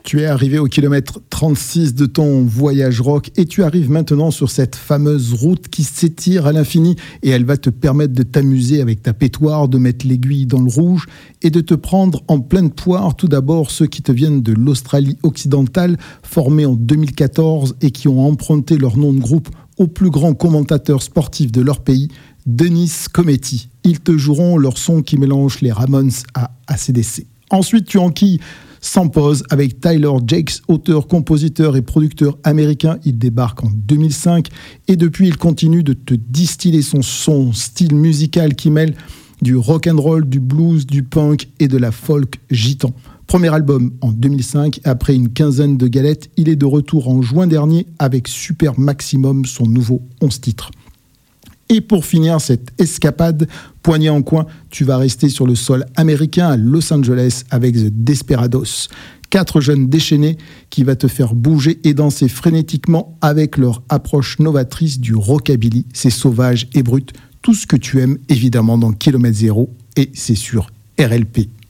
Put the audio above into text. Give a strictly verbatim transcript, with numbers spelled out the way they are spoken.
Tu es arrivé au kilomètre trente-six de ton voyage rock et tu arrives maintenant sur cette fameuse route qui s'étire à l'infini et elle va te permettre de t'amuser avec ta pétoire, de mettre l'aiguille dans le rouge et de te prendre en pleine poire tout d'abord ceux qui te viennent de l'Australie occidentale, formés en deux mille quatorze et qui ont emprunté leur nom de groupe au plus grand commentateur sportif de leur pays, Dennis Cometti. Ils te joueront leur son qui mélange les Ramones à A C D C. Ensuite, tu enquilles sans pause avec Tyler Jakes, auteur, compositeur et producteur américain. Il débarque en deux mille cinq et depuis, il continue de te distiller son, son style musical qui mêle du rock and roll, du blues, du punk et de la folk gitan. Premier album en deux mille cinq, après une quinzaine de galettes, il est de retour en juin dernier avec Super Maximum, son nouveau onze titres. Et pour finir cette escapade, poignée en coin, tu vas rester sur le sol américain à Los Angeles avec The Desperados. Quatre jeunes déchaînés qui va te faire bouger et danser frénétiquement avec leur approche novatrice du rockabilly. C'est sauvage et brut, tout ce que tu aimes évidemment dans Kilomètre Zéro et c'est sur R L P.